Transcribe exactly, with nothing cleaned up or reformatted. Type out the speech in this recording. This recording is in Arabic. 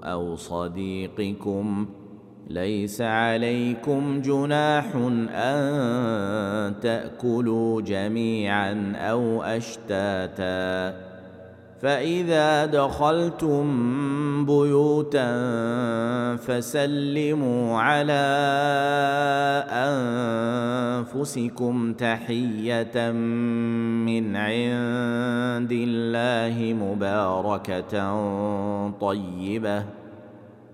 أو صديقكم ليس عليكم جناح أن تأكلوا جميعا أو أشتاتا، فإذا دخلتم بيوتا فسلموا على أنفسكم تحية من عند الله مباركة طيبة